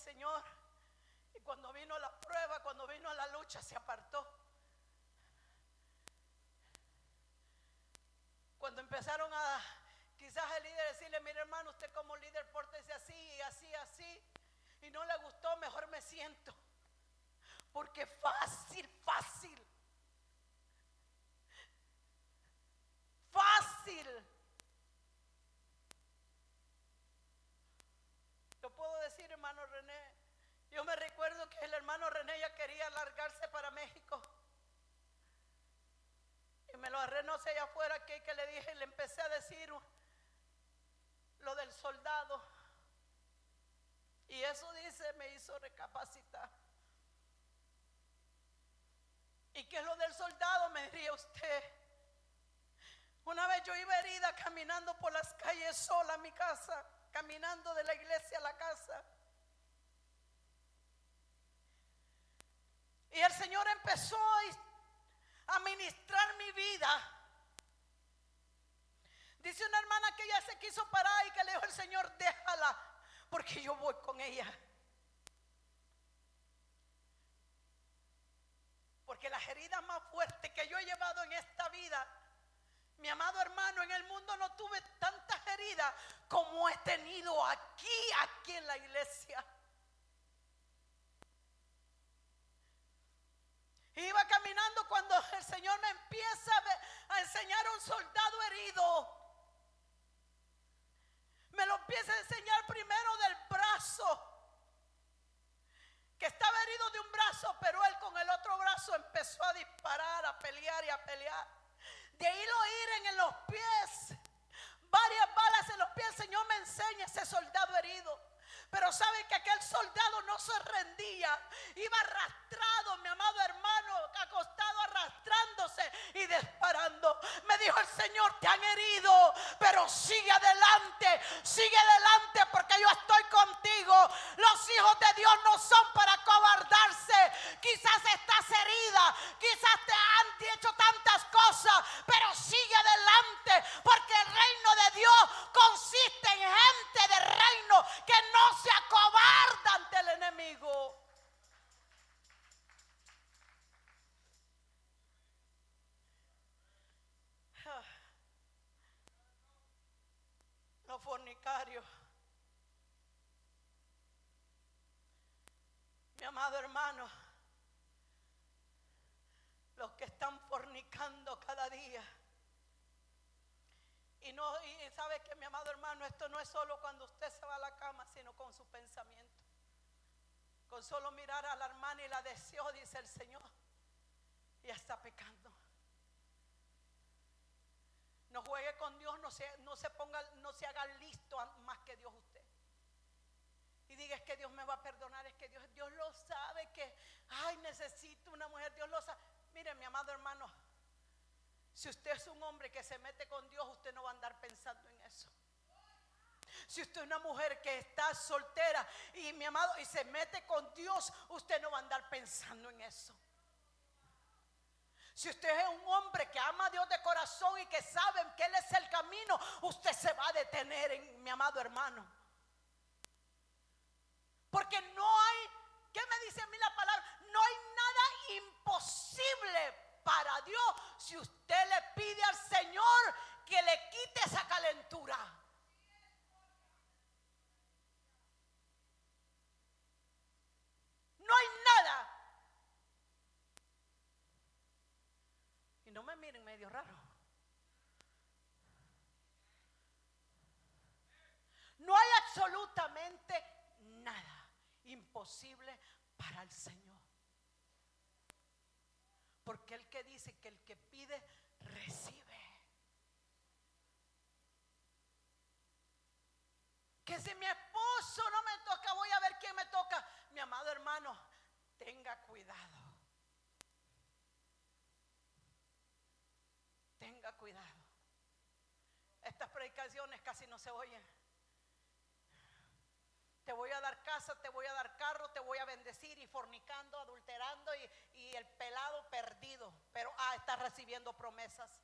Señor. Y cuando vino la prueba, cuando vino la lucha, se apartó. Cuando empezaron a, quizás el líder decirle: mire hermano, usted como líder pórtese así y así, así, y no le gustó, mejor me siento. Porque fácil, lo puedo decir, hermano René. Yo me recuerdo que el hermano René ya quería largarse para México, y me lo agarré, no sé, allá afuera, que le dije, le empecé a decir lo del soldado, y eso dice, me hizo recapacitar. ¿Y qué es lo del soldado?, me diría usted. Una vez yo iba herida caminando por las calles sola a mi casa, caminando de la iglesia a la casa, y el Señor empezó a ministrar mi vida. Dice una hermana que ella se quiso parar y que le dijo el Señor: déjala, porque yo voy con ella. Porque las heridas más fuertes que yo he llevado en esta vida, mi amado hermano, en el mundo no tuve tantas heridas como he tenido aquí en la iglesia. Iba caminando cuando el Señor me empieza a enseñar a un soldado herido. Me lo empieza a enseñar primero del brazo, que estaba herido de un brazo, pero él con el otro brazo empezó a disparar, a pelear y a pelear. De ahí lo hieren en los pies, varias balas en los pies. El Señor me enseña ese soldado herido. Pero sabe que aquel soldado no se rendía, iba arrastrado, mi amado hermano, acostado, arrastrándose y disparando. Me dijo el Señor: te han herido, pero sigue adelante, porque yo estoy contigo. Los hijos de Dios no son para cobardarse. Quizás estás herida, quizás te han hecho tantas cosas, pero sigue adelante, porque el reino de Dios consiste en gente de reino que no se acobarda ante el enemigo. Los fornicarios, mi amado hermano, los que están fornicando cada día. Y sabe que, mi amado hermano, esto no es solo cuando usted se va a la cama, sino con su pensamiento. Con solo mirar a la hermana y la deseo, dice el Señor, ya está pecando. No juegue con Dios, no se haga listo más que Dios usted. Y diga: es que Dios me va a perdonar, es que Dios lo sabe, que necesito una mujer, Dios lo sabe. Mire, mi amado hermano, si usted es un hombre que se mete con Dios, usted no va a andar pensando en eso. Si usted es una mujer que está soltera y, mi amado, y se mete con Dios, usted no va a andar pensando en eso. Si usted es un hombre que ama a Dios de corazón y que sabe que Él es el camino, usted se va a detener, mi amado hermano. Porque no hay, ¿qué me dice a mí la palabra? No hay nada imposible para Dios si usted le pide al Señor que le quite esa calentura. No hay nada. Y no me miren medio raro. No hay absolutamente nada imposible para el Señor. Porque el que dice que el que pide, recibe. Que si mi esposo no me toca, voy a ver quién me toca. Mi amado hermano, tenga cuidado. Tenga cuidado. Estas predicaciones casi no se oyen. Te voy a dar casa, te voy a dar carro, te voy a bendecir, y fornicando, adulterando, y el pelado perdido, pero está recibiendo promesas.